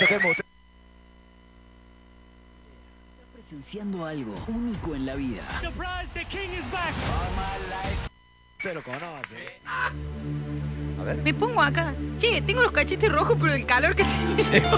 Está presenciando algo único en la vida. Te lo conoce. A ver. Me pongo acá. Che, tengo los cachetes rojos por el calor que tengo.